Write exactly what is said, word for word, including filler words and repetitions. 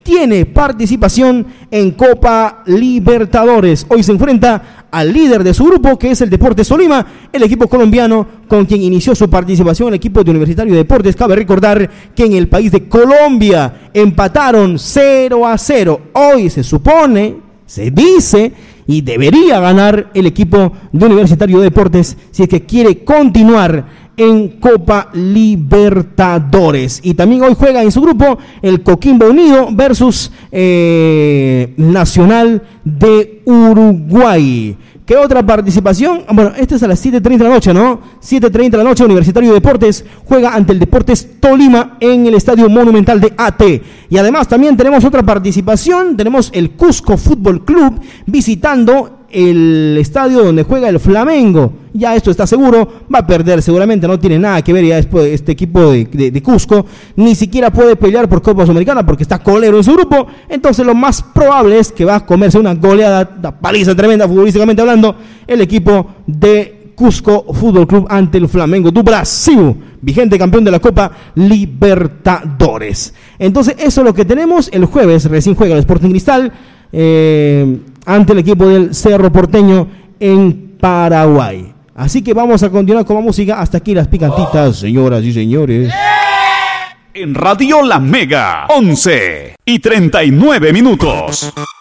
tiene participación en Copa Libertadores. Hoy se enfrenta al líder de su grupo, que es el Deportes Tolima, el equipo colombiano con quien inició su participación el equipo de Universitario de Deportes. Cabe recordar que en el país de Colombia empataron cero a cero. Hoy se supone, se dice y debería ganar el equipo de Universitario de Deportes si es que quiere continuar en Copa Libertadores. Y también hoy juega en su grupo el Coquimbo Unido versus eh, Nacional de Uruguay. ¿Qué otra participación? Bueno, este es a las siete treinta de la noche, ¿no? siete treinta de la noche, Universitario de Deportes juega ante el Deportes Tolima en el Estadio Monumental de A T. Y además también tenemos otra participación, tenemos el Cusco Fútbol Club visitando el estadio donde juega el Flamengo. Ya esto está seguro, va a perder seguramente, no tiene nada que ver ya después este equipo de, de, de Cusco, ni siquiera puede pelear por Copa Sudamericana porque está colero en su grupo. Entonces lo más probable es que va a comerse una goleada, una paliza tremenda futbolísticamente hablando, el equipo de Cusco Fútbol Club ante el Flamengo do Brasil, vigente campeón de la Copa Libertadores. Entonces eso es lo que tenemos. El jueves recién juega el Sporting Cristal eh, ante el equipo del Cerro Porteño en Paraguay. Así que vamos a continuar con la música. Hasta aquí las picantitas, señoras y señores. En Radio La Mega, once y treinta y nueve minutos.